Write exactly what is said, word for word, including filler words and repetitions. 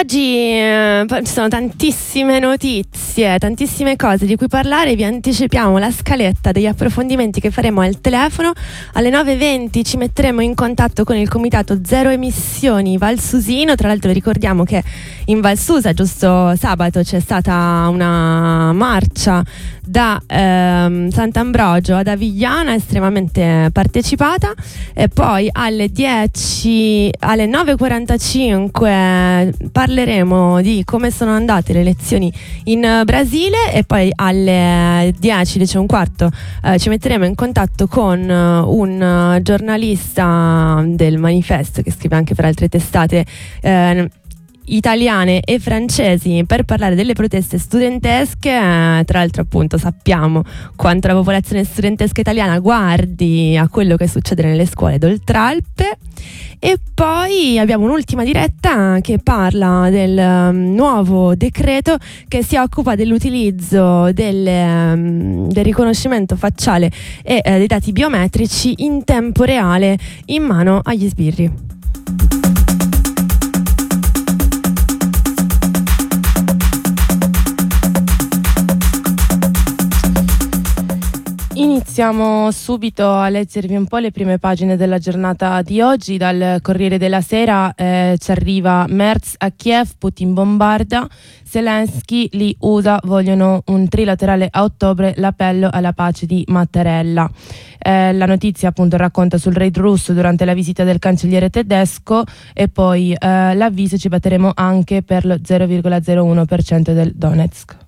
Oggi eh, ci sono tantissime notizie, tantissime cose di cui parlare. Vi anticipiamo la scaletta degli approfondimenti che faremo al telefono. Alle nove e venti ci metteremo in contatto con il comitato Zero Emissioni Valsusino. Tra l'altro vi ricordiamo che in Valsusa giusto sabato c'è stata una marcia da ehm, Sant'Ambrogio ad Avigliana, estremamente partecipata. E poi alle dieci, alle nove e quarantacinque parleremo di come sono andate le elezioni in Brasile, e poi alle dieci, dieci e un quarto eh, ci metteremo in contatto con un giornalista del Manifesto che scrive anche per altre testate eh, italiane e francesi per parlare delle proteste studentesche. Eh, tra l'altro appunto sappiamo quanto la popolazione studentesca italiana guardi a quello che succede nelle scuole d'Oltralpe. E poi abbiamo un'ultima diretta che parla del um, nuovo decreto che si occupa dell'utilizzo del, um, del riconoscimento facciale e eh, dei dati biometrici in tempo reale in mano agli sbirri. Iniziamo subito a leggervi un po' le prime pagine della giornata di oggi. Dal Corriere della Sera eh, ci arriva: Merz a Kiev, Putin bombarda, Zelensky, gli U S A vogliono un trilaterale a ottobre, l'appello alla pace di Mattarella. Eh, la notizia appunto racconta sul raid russo durante la visita del cancelliere tedesco, e poi eh, l'avviso: ci batteremo anche per lo zero virgola zero uno per cento del Donetsk.